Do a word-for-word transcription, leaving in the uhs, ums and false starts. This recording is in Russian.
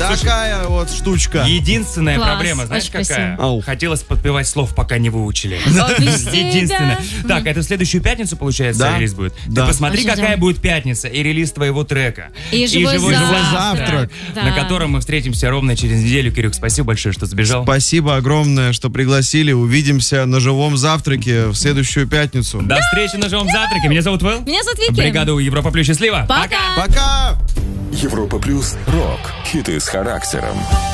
Такая вот штучка. Единственная Класс, проблема, знаешь, очень какая? спасибо. Ау. Хотелось подпевать слов, пока не выучили. без тебя. Единственное. Так, это в следующую пятницу, получается, Да. релиз будет? Да. Ты посмотри, Очень какая ждем. будет пятница и релиз твоего трека. И живой завтрак. Да. на котором мы встретимся ровно через неделю. Кирюх, спасибо большое, что сбежал. Спасибо огромное, что пригласили. Увидимся на живом завтраке в следующую пятницу. До встречи на живом завтраке. Меня зовут Вэл. Меня зовут Вики. Бригаду Европа Плюс. Счастливо. Пока. Пока! Европа Плюс. Рок. Хиты с характером.